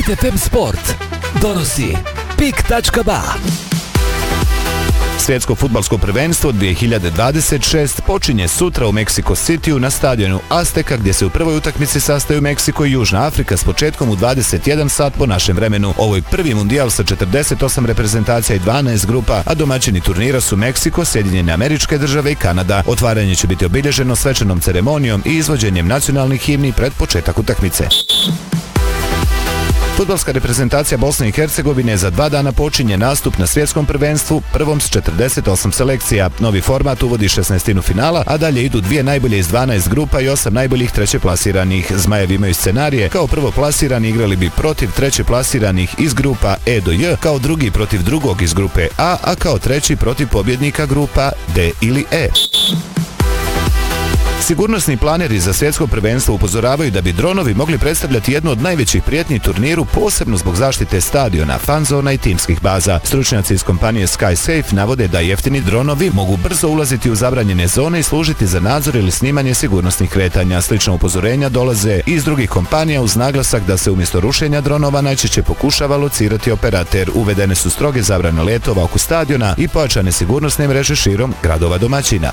Hit FM Sport donosi PIK.ba. Svjetsko fudbalsko prvenstvo 2026 počinje sutra u Mexico Cityu na stadionu Azteca, gdje se u prvoj utakmici sastaju Meksiko i Južna Afrika s početkom u 21 sat po našem vremenu. Ovo je prvi mundijal sa 48 reprezentacija i 12 grupa, a domaćini turnira su Meksiko, Sjedinjene Američke Države i Kanada. Otvaranje će biti obilježeno svečanom ceremonijom i izvođenjem nacionalnih himni pred početak utakmice. Fudbalska reprezentacija Bosne i Hercegovine za 2 dana počinje nastup na svjetskom prvenstvu, prvom s 48 selekcija. Novi format uvodi 16. finala, a dalje idu 2 najbolje iz 12 grupa i 8 najboljih trećeplasiranih. Zmajevi imaju scenarije: kao prvoplasirani igrali bi protiv trećeplasiranih iz grupa E do J, kao drugi protiv drugog iz grupe A kao treći protiv pobjednika grupa D ili E. Sigurnosni planeri za svjetsko prvenstvo upozoravaju da bi dronovi mogli predstavljati jednu od najvećih prijetnji turniru, posebno zbog zaštite stadiona, fanzona i timskih baza. Stručnjaci iz kompanije SkySafe navode da jeftini dronovi mogu brzo ulaziti u zabranjene zone i služiti za nadzor ili snimanje sigurnosnih kretanja. Slična upozorenja dolaze iz drugih kompanija uz naglasak da se umjesto rušenja dronova najčešće pokušava locirati operater. Uvedene su stroge zabrane letova oko stadiona i pojačane sigurnosne mreže širom gradova domaćina.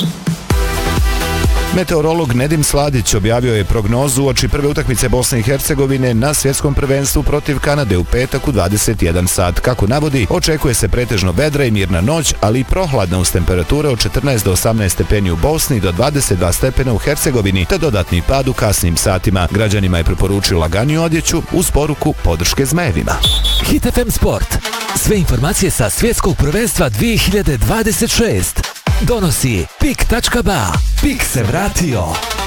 Meteorolog Nedim Sladić objavio je prognozu uoči prve utakmice Bosne i Hercegovine na svjetskom prvenstvu protiv Kanade u petak u 21 sat. Kako navodi, očekuje se pretežno vedra i mirna noć, ali i prohladna uz temperature od 14 do 18 stepeni u Bosni do 22 stepena u Hercegovini, te dodatni pad u kasnim satima. Građanima je preporučio laganiju odjeću uz poruku podrške Zmajevima. Hit FM Sport. Sve informacije sa svjetskog prvenstva 2026 donosi PIK.ba. PIK se vratio.